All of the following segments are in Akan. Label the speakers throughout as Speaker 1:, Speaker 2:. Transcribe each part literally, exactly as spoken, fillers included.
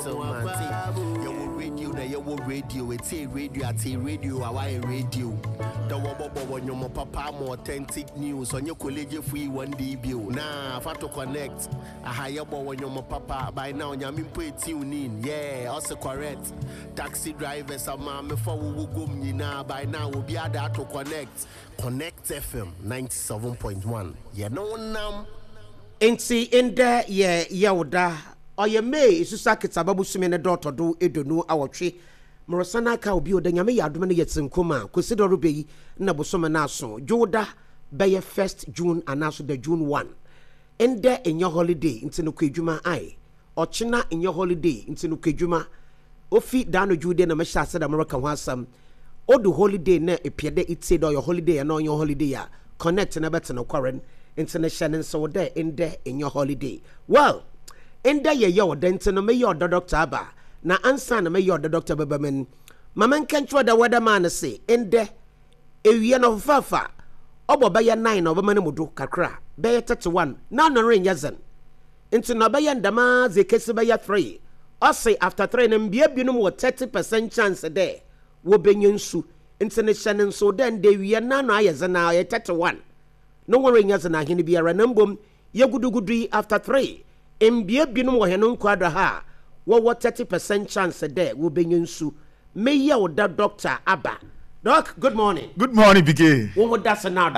Speaker 1: so man. Your radio, na your radio. It's a radio, it's a radio, our radio. The wabo when your papa more authentic news on your college free one D view. Nah, if I to connect, a higher boy when your papa by now, Yamin put tune in. Yeah, also correct. Taxi drivers are mamma for who go now by now will be able to connect. Connect F M ninety-seven point one. Yeah, no one now.
Speaker 2: Inti in there, yeah, yauda. Or ye may, Susakit Sababu Sumina daughter do edonu our tree. Morosana ka obi odanyame yadome yet sinkoma consider rubi na bosoma naso joda by first June and also the June first. In there in your holiday into no kejuma ai or china in your holiday into no kejuma ofi dano jude na mesha said American wasam o do holiday na epiede it said or your holiday and on your holiday ya connect na better no quarren international so there in there in your holiday. Well, in there ye yo dente no me your doctor aba na ansa na me your doctor bebamen mama nkanchwa da weatherman say in there ewie no fafa obo baya nine obo mane mudo kakra baya thirty-one na no ren yazen into no baya ndama ze kesi baya three or say after three na mbia binum wo thirty percent chance there wo benyensu international so then they we na no ayazen na thirty-one no one ren yazen na hini biara nambom ye gudugudu after three mbia binum wo heno nkwada ha wo thirty percent chance there wo benyensu me ya wo da doctor aba. Doc, good morning.
Speaker 3: Good morning, B K.
Speaker 2: What would that's now?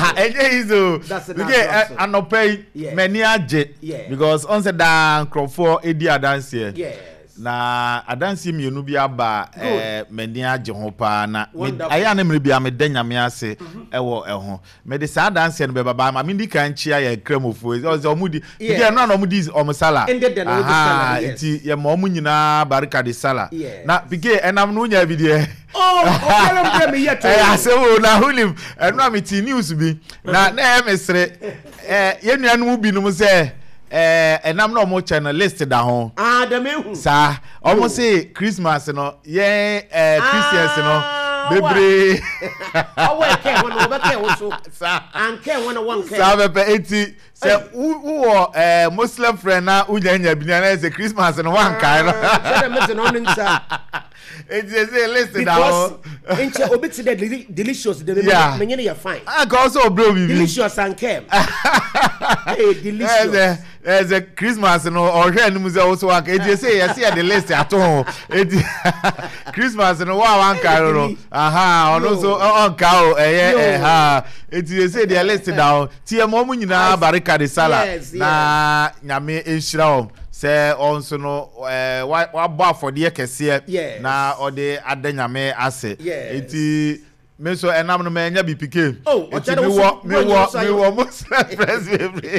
Speaker 3: That's B K. I no pay many aje because on the down crop for edi dance here.
Speaker 2: Yes.
Speaker 3: Na adansi mi enu bi aba eh mani age ho pa na aya na mre bia me danya me ase ewo eho me de sa adansi no be baba ma me di kan chia ya kremofo o ze omudi bi na na omudi omusala ah enti ye ma omu nyina barika de sala na B K enam no nya bi de
Speaker 2: oh okay me yet
Speaker 3: eh asewo na hulim enu amiti news bi na na emesre eh ye nuanu bi no se eh enam no mo channel list da ho
Speaker 2: ah da mehu
Speaker 3: sa almost say Christmas no yeah eh Christmas no bebre
Speaker 2: oh we care when we care also sa and care when one care
Speaker 3: sa be eighty say who eh Muslim friend na unyanya bi na say Christmas no one kai no
Speaker 2: say me no nsa
Speaker 3: it is a list now
Speaker 2: inche obi ti the delicious the me you fine
Speaker 3: I go also bro bi
Speaker 2: delicious and care hey delicious
Speaker 3: as a Christmas no or here no muse also work e say you see the list at all Christmas no wa wan carry no aha ono so on ka eh eh ha it is say the list down tie mo mu nyina barika de sala na nyame enhira o say onso no eh wa bo afode kese na ode adanyame ase enti me so enam no me nya B P K
Speaker 2: oh
Speaker 3: enti me wo me wo me wo Muslim friends baby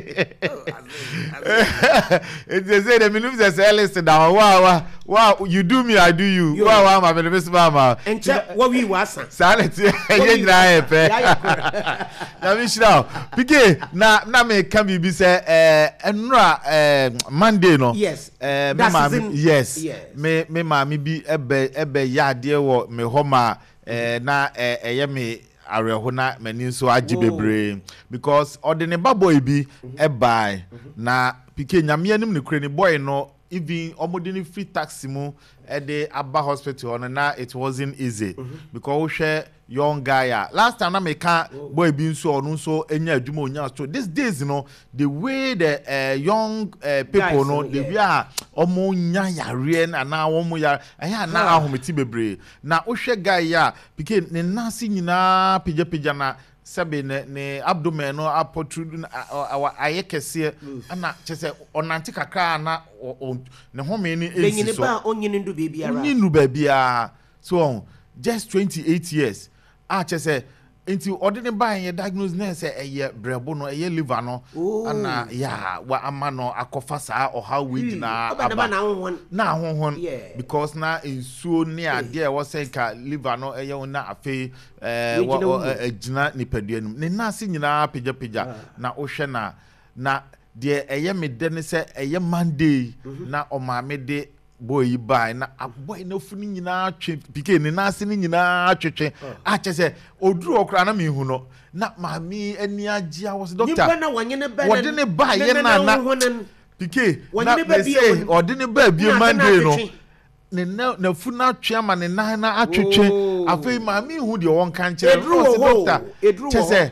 Speaker 3: enti say the minimum say list down wow wow you do me I do you wow wow ma me miss mama
Speaker 2: enti what we was
Speaker 3: sanity ye nyina e pe na me shira B K na na me kan bibi say eh enura eh Monday no
Speaker 2: yes
Speaker 3: eh me ma yes me me ma me bi ebe ebe ya de wo me homa eh na eh eye me areho na mani so agi bebre because ordinary baboy bi e buy na P K nyame anim ne kure ni boy no even omodini free taxi mu e de aba hospital on na it wasn't easy because we share young guy last time na me ka boy bi nso onu nso enya adwuma onya so these days you know the way the uh, young uh, people no the way omo nya yare na na omo ya aya na ahometi bebre na wo hwe guy ya P K ne nasi nyina pija pija na sebe ne ne abdomen no apotrude ayekese ana chese onante kakra na ne home ni
Speaker 2: ensi so ba onyini ndu bebia ra
Speaker 3: onyinu bebia so just twenty-eight years ah chese enti ordinary buy diagnose na say eye brebo no eye liver no ana ya wa ama no akofa saa o how we na
Speaker 2: aba
Speaker 3: na honhon because na ensuo ne ade e wo say ka liver no eye na afi eh gina nipadua num ne na se nyina pija pija na o hwe na na de eye me de ne say eye Monday na o ma me de boy buy na boy na funi nyina twe P K ne na ase ni nyina twetwe a che se oduru okra na me hu no na ma mi ani agye a was doctor
Speaker 2: nipa na wanye ne ba
Speaker 3: wode ne ba ye na na P K na me say ordinary baby Monday no ne na na funa twema ne na na atwetwe afei ma mi hu de won kan kire doctor chese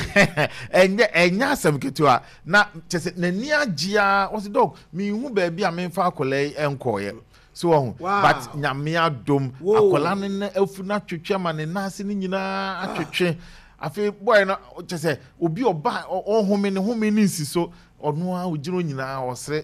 Speaker 3: enye enya asem ketua na chese na ni agia o se doc mi hu baby a me fa akole enkoye so won but nyame adom akola ne na afuna twetwe ma ne na ase ni nyina atwetwe afei boy na chese obi oba ohome ne home ni nsiso ono a ogiro nyina osre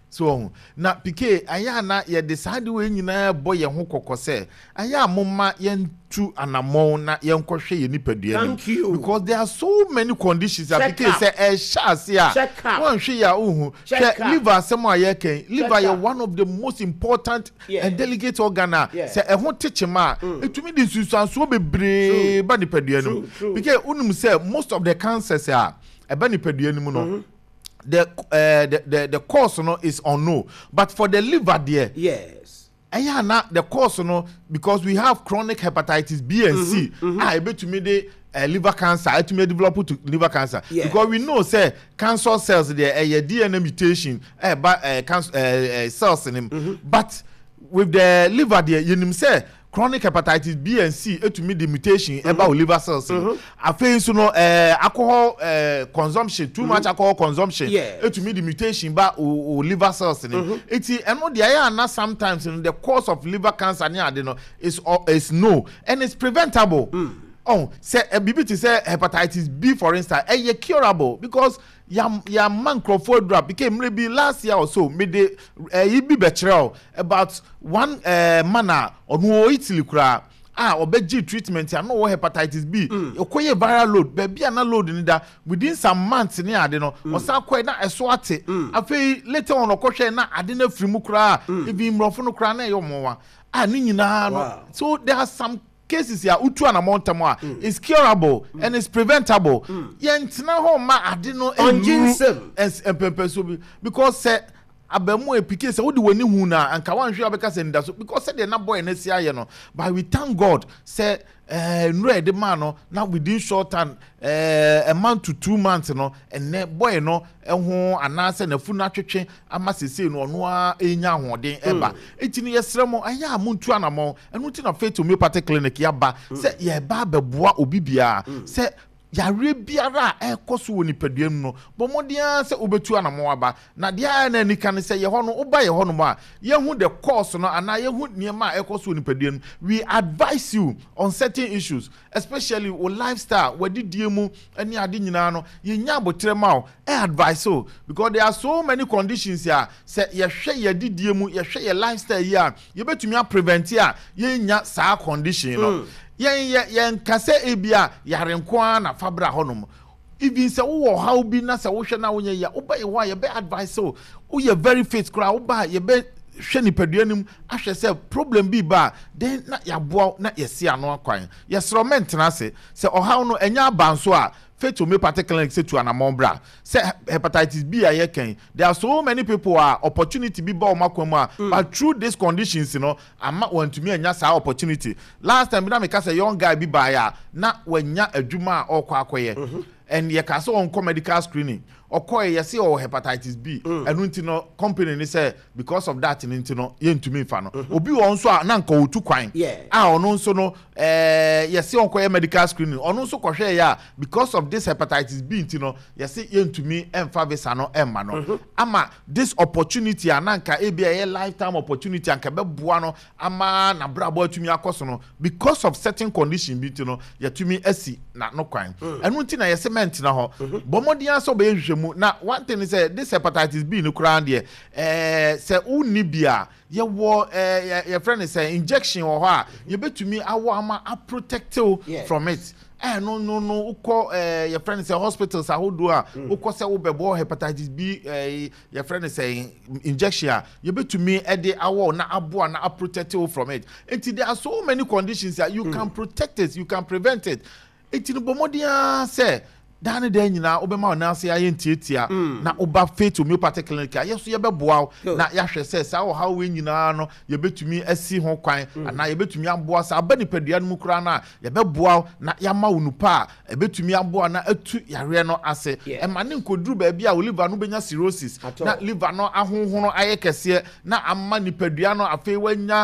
Speaker 3: so na P K aya na ye decide we nyina boy ye ho kokose aya moma ye ntu anamon na ye nkohwe ye nipadua ni because there are so many conditions that P K say e shase a won hwe ya ohu liver asem aye ken liver ye one of the most important yeah. and delicate organ say e ho techema etumi di susanso bebre ba nipadua ni P K unum say most of the cancers are e ba nipadua ni mu no The, uh, the the the cause no is unknown, but for the liver there,
Speaker 2: yes,
Speaker 3: and yeah, now the cause no because we have chronic hepatitis B and mm-hmm, C. Mm-hmm. I bet to me the uh, liver cancer, I to me develop to liver cancer yes. because we know say cancer cells there a uh, D N A mutation, uh, but uh, cancer uh, uh, cells in them, mm-hmm. but with the liver there, you know say. Chronic hepatitis B and C to me the mutation mm-hmm. about liver cells. Mm-hmm. I feel so no uh, alcohol uh, consumption, too mm-hmm. much alcohol consumption. Yeah. To me the mutation about o, o liver cells. Mm-hmm. It's and no the aya na sometimes you know, the cause of liver cancer you know, is uh, is no and it's preventable. Mm. Oh, say a B B T say hepatitis B for instance, eh curable because ya ya man Crawford drop became maybe last year or so made the uh, be betrayal about one uh, manner on who Italy kura ah obeji treatment ya no hepatitis B mm. okoye viral load baby na load ni da within some months ni ade no mm. osa kwai na eso ate mm. afei later on okohwe na ade na frimu kura mm. even mrofo no kura na ye omowa ah ni nyina no so there are some cases ya utu na montamo mm. is curable mm. and is preventable mm. yentina ho ma ade no
Speaker 2: enjinsem
Speaker 3: as empempeso because say abamu e pike say wodi wani hu na anka wanhwe abeka say nda so because say the na boy na si aye no but we thank God say eh nure de man no now within short time eh a month to two months no and boy no eho anase na fu na twetwe ama sese no no a enya hoden eba etini yesremo aya amuntu anamo enu ti na faith homeopathic clinic ya ba say ye ba beboa obibia say yare biara e koso woni paduam no bomodia se obetu anamo aba na dia na nika ne se ye ho no oba ye ho no ma ye hu the course no ana ye hu niema e koso woni paduam we advise you on certain issues especially o lifestyle wadidie mu ani ade nyina no ye nya abotre ma o e advise so because there are so many conditions here se ye hwe ye didie mu ye hwe ye lifestyle here ye betumi a prevent here ye nya sa condition no mm. yen yen kase ebia yarenko na fabra honom even say wo how bi na say wo hwe na wo nya ya oba ye wa ye be advice so wo ye very fit kra oba ye be hwe ni paduanim ahwe say problem bi ba then na ya boa na ye si ano akwan ye sroment na se say ohaw no enya abanso a faith homeopathic clinic say to anamon bra say hepatitis B aye ken there are so many people are opportunity bi ba o makwam a mm. but through these conditions you know ama want to me anya sa opportunity last time na me ka say young guy bi ba ya na wanya adwuma a okwa akoye mm-hmm. and ye ka say on medical screening okoye ye say o hepatitis B enu nti no company ni say because of that nti no ye ntumi fa no obi won so a na nka otu kwan a ono nso no eh ye say on koye medical screening ono nso kohwe ya because of this hepatitis B nti no ye say ye ntumi emfa visa no emma no ama this opportunity ananka e bia ye lifetime opportunity anka be boa no ama na brabo atumi akoso no because of certain condition bi nti no ye tumi asi na no kwan enu nti na ye cement na ho bomodian so be na one thing is uh, this hepatitis B no kran there eh say uni bia ye wo eh your friend is say injection or ha you betumi awo ama a protect you yeah. from it eh no no no uko eh your friend say hospitals ahodo a uko say wo bebo hepatitis B eh your friend is say injection you betumi e de awo na abo na a protect you from it until there are so many conditions that you mm. can protect it you can prevent it it no bomodia say dane da nyina obema ona ase aye ntietia na oba faith homeopathic clinic yeso ye beboa na ya hwe se sa wo ha we nyina no ye betumi asi ho kwan na ye betumi aboa sa aba nipadua no kura na ye beboa na ya ma wonupa e betumi aboa na atu yare no ase e ma ne nkoduru ba bia wo liver no benya cirrhosis na liver no ahonhono aye kese na amma nipadua no afi wanya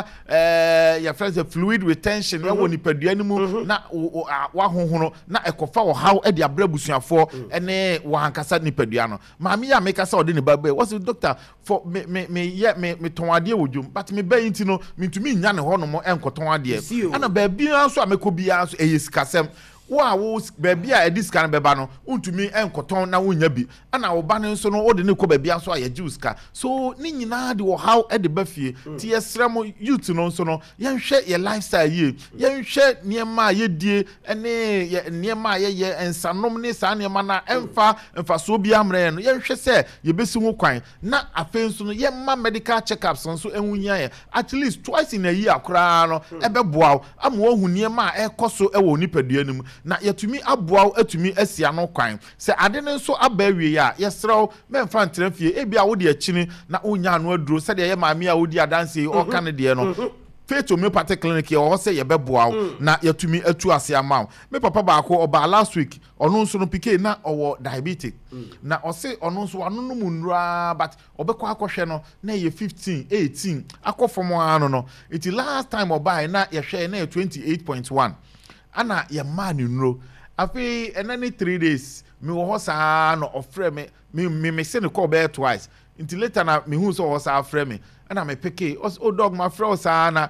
Speaker 3: eh ya friends fluid retention we wo nipadua no mu na wa honhono na ekofa wo ha e de abrabu suafo ene wahankasa nipadua no maami ya meka sa ode ne babe was doctor for me me me ye me me ton ade wodwum but me ba yinti no mentumi nya ne ho no mo enkoton ade ana ba bia so ameko bia so eyesikasem wa wo baby a edis kan beba no untumi enkoton na wonya bi ana wo ba ne so no ode ne ko baby aso a ye juice ka so ni nyina de wo how e de ba fie ti yesrem youth no so no yenhwe ye lifestyle ye yenhwe niema ye die ene niema ye ye ensanom ne sa niema na emfa emfa so bi amre no yenhwe se ye besi ho kwan na afen so no ye ma medical checkups so enwunya ye at least twice in a year akra no e be boa am wo hu niema e koso e wo nipadua nim na yatumi aboa atumi asia no kwan se ade ne nso aba wie ya yesrew memfa ntrafie e bia wo de akini na onya no aduro se de ye maami a wodi adanse o kan de no faith homeopathic clinic ye o se ye beboa na yatumi atu ase ama me papa ba ko oba last week ono nso no pike na owo diabetic na o se ono nso wano no munura but obekọ akọhwe no na ye fifteen eighteen akọfomo ano no it last time oba na ye hwe na twenty-eight point one ana ya man nro afi enani three days me wo hosa no ofre me me me se ne call be twice until later na me hu so hosa afre me ana me peke o dog ma fre hosa na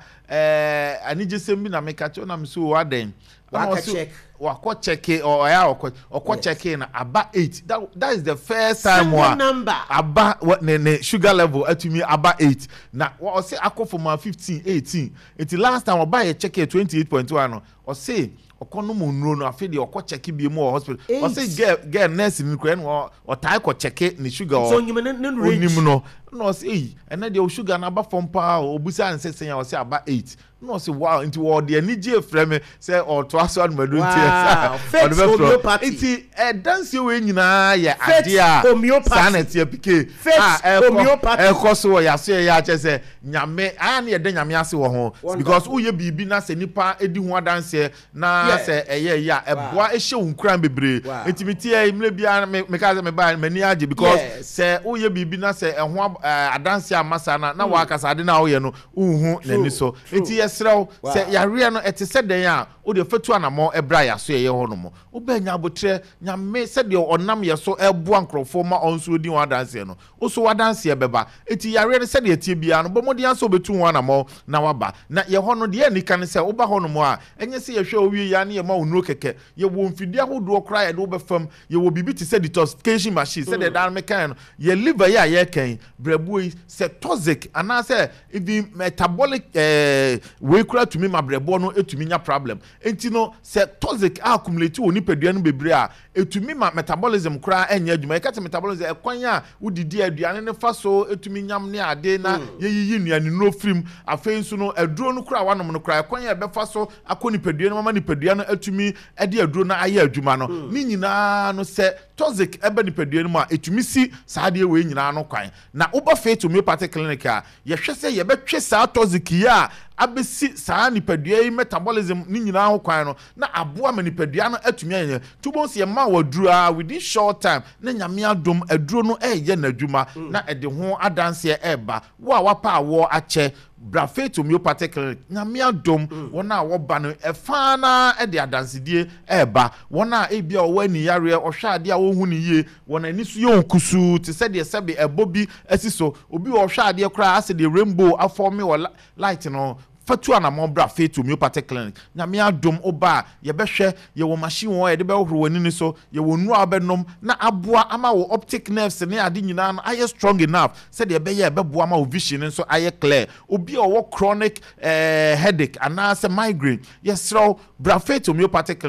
Speaker 3: eh anije sembi na me kacho na me so waden
Speaker 2: wa check
Speaker 3: wa ko check o ya o ko check na aba eight that, that is the first time wa aba ne ne sugar level atumi aba eight na o say akofo ma fifteen eighteen until last time oba ye check twenty-eight point one no o say okono mo nuro no afi de okọ check bi mu hospital o say girl girl nurse ni kra no o tai ko check ni sugar
Speaker 2: so nyime ne range
Speaker 3: onim no no say ena de sugar na aba fom pa obusa an sesen ya o say aba eight no say wow into what the energy frame say or to aso an madu tie
Speaker 2: on the homeopathy
Speaker 3: iti e dance we nyina ya ade a sanity pike
Speaker 2: ah homeopathy
Speaker 3: e koso ya so ya che say nyame aya na ye de nyame ase wo ho because uye bibi na se nipa edi ho dance na se eye ya eboa e hye wunkran bebre intimity e mle bia me ka me ba mani age because se uye bibi na se eho adanse amasa na na wa kasa ade na wo ye no uhu nani so enti yesrew se yare no ete se den a o de fatu anamo ebra ya so ye ho no mo wo ba nya botre nyame se de onam ye so eboa nkrofo ma onso di wa danse no o so wa danse e beba enti yare no se de etie bia no bomodi anso betu ho anamo na waba na ye ho no de ni kan se wo ba ho no mo a enye se ye hwe owie ya na ye ma onuro keke ye wo mfidi ahodo kra ye do be fam ye wo bibi ti se detoxification machine se de dan mekan no ye liver ya ye kan brebu se toxic ana se even metabolic eh we kra to me ma brebo no etumi nya problem enti no se toxic accumulate woni padua no bebre a etumi ma metabolism kra enya adwuma e ka te metabolism ekwan a wodidi aduane ne fa so etumi nyam ne ade na ye yiyi nuane no frim afei nso no aduro no kra wanom no kra ekwan a be fa so akoni padua no mama ni padua no etumi ede aduro na aye adwuma no ni nyina no se toxic ebe ni padua no ma etumi si saade we nyina no kwan na uba faith homeopathic clinic a ye hwe se ye betwe sa toxic ya abesi saa nipadua yi metabolism ni nyina ho kwan no na aboa ma nipadua no atumi anye tubonse ye ma waduru a within short time na nyame adom aduro no eye na adwuma na ede ho adanse eba wo a wapa awo ache bra faith homeopathic clinic nyame adom wona wo ba no efa na ede adansedie eba wona ebia wo ani yare ohwa ade a wo hu ni ye wona ni so ye onkusu te se de sebe ebobi asiso obi wo hwa ade kra ase de rainbow aforme wo light no fatu anamon bra faith homeopathic clinic nyame adom oba ye behwe ye wo machine wo ye de be horo wani ni so ye wo nu abenom na aboa ama wo optic nerves ne ade nyina no aye strong enough said ye be ye be boa ma wo vision so aye clear obi o wo chronic eh, headache ana se migraine ye sro bra faith homeopathic clinic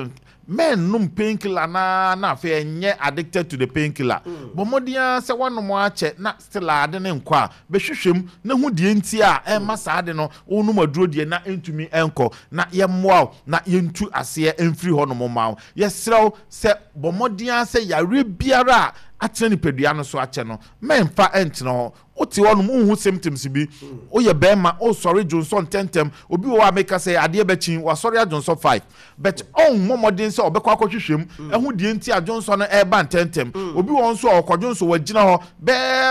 Speaker 3: men num painkiller na na fe enye addicted to the painkiller bomodia se wano mo ache na still ade ne nkwa be hwehwem na hu die nti a e ma saade no onum aduro die na entumi enko na ye mmoa na ye ntu ase emfiri ho no mo mawo ye srew se bomodia se yare biara atene ni pedua no so ache no memfa entene ho oti wonum unhu symptoms bi o ye bema o sorry Johnson tentem obi wo ameka say ade bechin wa sorry Johnson five but on momodin say obekwa akohwehwem ehu die nti a Johnson no e ban tentem obi won so okodwonso wa gina ho be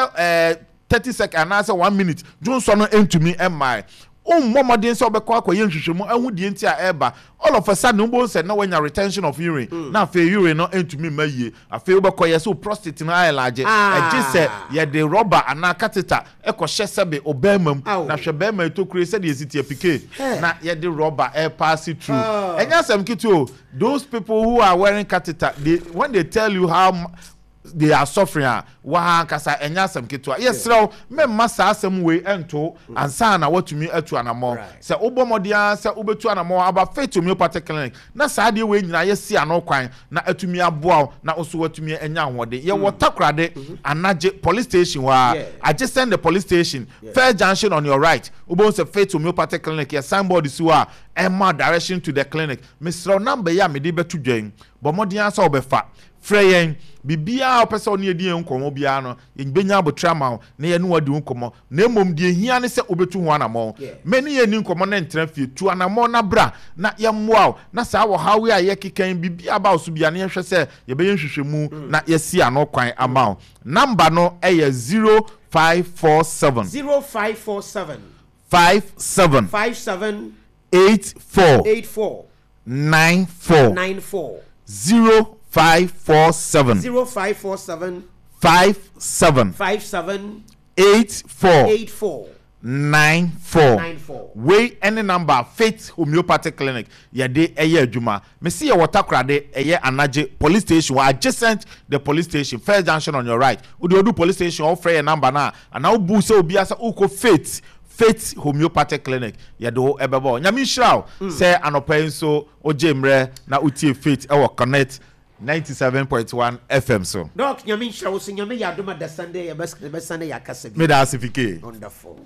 Speaker 3: eh thirty seconds na say one minute Johnson no entumi emai um momodin say obekwa akoye nhwehwemu ehu die nti a eba all of a sudden umbo say na wenya retention of urine mm. na fe urine no entumi maye afi obekoye so prostate na ayelaje e je say ye de rubber ana catheter e ko hye sebe obemam na hwe bema to kure say de esiti apike na ye de rubber e pass it through oh. Enya sem kito those people who are wearing catheter they when they tell you how they are suffering wa kasa enya sem keto yes raw me masa asem we ento ansa na watumi atu anamo se obomodia se obetu anamo aba faith homeopathic clinic na saade we nyina yesi ano kwan na atumi aboa na oso watumi enya hode ye wotakrade anaje police station wa adjacent the police station fair junction on your right obon se faith homeopathic clinic ya signboard si wa emma direction to the clinic misro number ya me de betu dwen bomodia sa obefa freyen bibia opese oni edi enkomo bia no yebenya abotrama na ye no wadi enkomo na emom die hia ne se obetu ho anamo meni ye ni enkomo na ntra fie tu anamo na bra na ye mmoa na sa wo hawe a ye kekan bibia ba oso bia na ye hwe se ye be ye hwehwemu na ye si ano kwan ama number no eye zero five four seven
Speaker 2: zero five four seven
Speaker 3: five seven
Speaker 2: five seven
Speaker 3: eight four
Speaker 2: eight four
Speaker 3: nine four
Speaker 2: nine four
Speaker 3: zero five four seven
Speaker 2: zero five four seven
Speaker 3: five seven
Speaker 2: five seven
Speaker 3: eight four
Speaker 2: eight four
Speaker 3: nine four
Speaker 2: nine four.
Speaker 3: Way any number Faith Homeopathic Clinic ya de eye adwuma me see ya Watakrade eye anaje police station adjacent the police station First Junction on your right udi odu police station offer your number na ana obu se obi asa uko Faith Faith Homeopathic Clinic ya do ebebo nyami shraw say anopa nso ojemre na utie Faith e wo connect ninety-seven point one F M so.
Speaker 2: Doc, nyami shraw so nyami ya duma da Sunday ya best best Sunday ya kasebi.
Speaker 3: Me da asifike.
Speaker 2: Wonderful.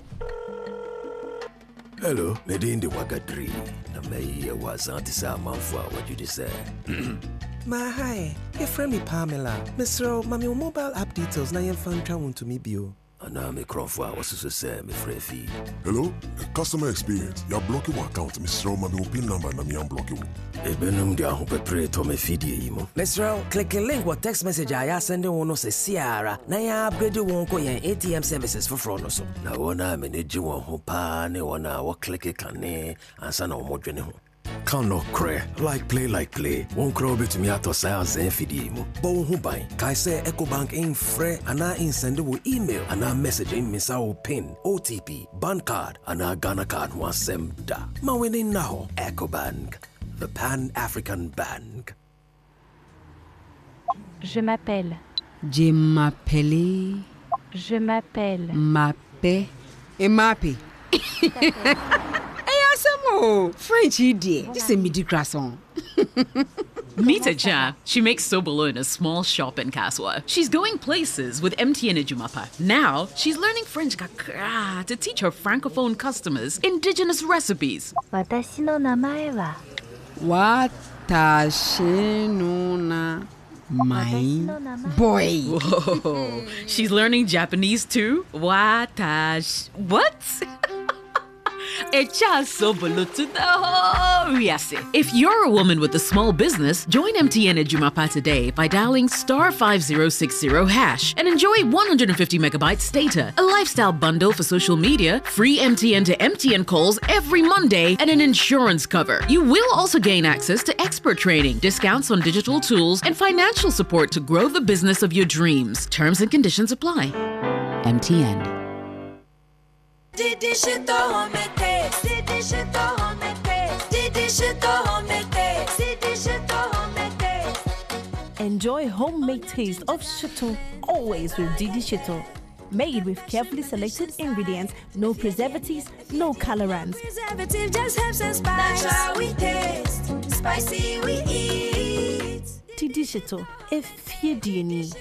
Speaker 4: Hello, Medin de Wagadri. Na me was antisa manfwa what you say.
Speaker 5: My hi, your friend me Pamela. Mister Mami mobile app details na yen fan twa to me bio.
Speaker 4: Ana me krofwa was so say me free fee.
Speaker 6: Hello, customer experience. You're blocking your account, Mister Mami pin number na me unblock you.
Speaker 4: E benum dia ho pepre to me feed imo.
Speaker 5: Mister click a link what text message I send one say Ciara. Na ya upgrade won ko yen A T M services for front no so.
Speaker 4: Na wona manage won ho pa ne wona wo click kan ne ansa na wo dwene ho. Can no cray like play like play. Won't crow bit me out of sales and feed him. Bon who buy. Kai say EcoBank in free and I in send email and I message in miss our pin, O T P, bank card, and I Ghana card one sem da. Ma winning now. EcoBank, the Pan African Bank.
Speaker 7: Je m'appelle.
Speaker 8: Je m'appelle.
Speaker 7: Je m'appelle.
Speaker 8: Mappé. Et mappé. Oh, French idiot. This is midi croissant.
Speaker 9: Meet Aja. She makes sobolone in a small shop in Kaswa. She's going places with M T N Ejumapa. Now, she's learning French kakra to teach her francophone customers indigenous recipes.
Speaker 7: Watashi no namae wa.
Speaker 8: Watashi no na my boy.
Speaker 9: Whoa. She's learning Japanese too? Watash. What? If you're a woman with a small business, join M T N Ejumapa today by dialing star five zero six zero hash and enjoy one hundred fifty megabytes data, a lifestyle bundle for social media, free M T N to M T N calls every Monday, and an insurance cover. You will also gain access to expert training, discounts on digital tools, and financial support to grow the business of your dreams. Terms and conditions apply. M T N.
Speaker 10: Enjoy homemade taste of Shito always with Didi Shito. Made with carefully selected ingredients, no preservatives, no colorants.
Speaker 11: Preservative just helps us spice. That's how we taste. Spicy we eat.
Speaker 10: Didi Shito, if you dini.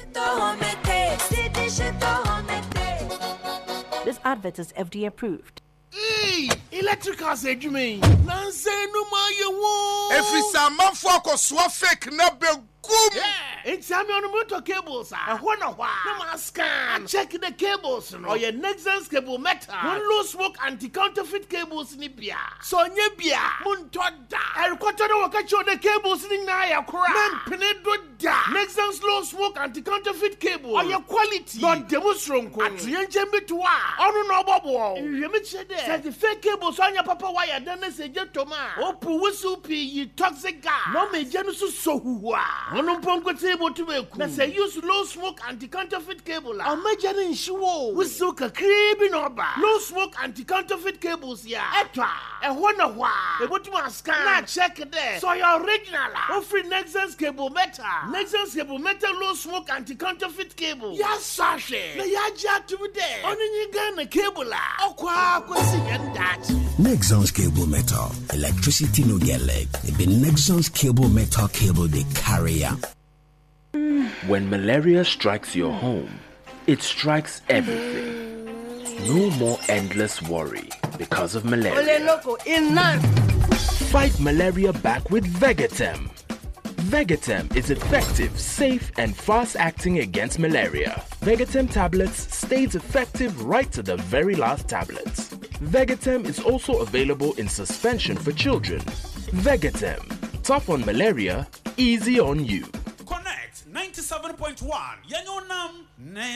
Speaker 10: This advert is F D A approved.
Speaker 11: Hey, electrical said you mean? Nancy no ma ye wo.
Speaker 12: Every man focus so fake na be gum.
Speaker 11: Yeah, it's am on motor cables ah. E ho na ho. No ma scan. Check the cables no. Or your Nexans cable metal. One low smoke anti-counterfeit cables ni bia. So nye bia. Mun to da. E rekoto no waka cho the cables ni na ya kora. Men penedo da. Nexans low smoke anti-counterfeit cable. Or your quality. Not demonstration ko. Atuyenje mitwa. Onu no bobo. Yemi chede. Say the fake cables on your papa wire then say je toma. Opu wusu pi yi toxic gas. No me je no so huwa. Ono ponko table to be ku. Na say use low smoke anti-counterfeit cable. O meje ni nshiwo. Wusu ka kribi no ba. Low smoke anti-counterfeit cables ya. Etwa. E ho na hwa. E botu ma scan. Na check there. So your original. O free Nexans cable metal. Nexans cable metal low smoke anti-counterfeit cable. Ya sashe. Na ya ja to be there. Oni ni Ghana cable la. Okwa kwesi yendati.
Speaker 13: Nexans cable metal. Electricity no get leg. It be Nexans cable metal cable they carry out.
Speaker 14: When malaria strikes your home, it strikes everything. No more endless worry because of malaria. Fight malaria back with Vegetem. Vegetem is effective, safe, and fast-acting against malaria. Vegetem tablets stays effective right to the very last tablets. Vegetem is also available in suspension for children. Vegetem, tough on malaria, easy on you.
Speaker 15: Connect ninety-seven point one.